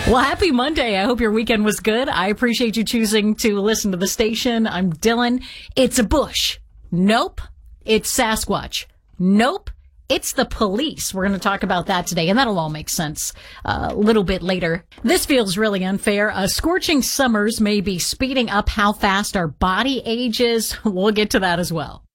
Well, happy Monday. I hope your weekend was good. I appreciate you choosing to listen to the station. I'm Dylan. It's a bush. Nope. It's Sasquatch. Nope. It's the police. We're going to talk about that today, and that'll all make sense a little bit later. This feels really unfair. Scorching summers may be speeding up how fast our body ages. We'll get to that as well.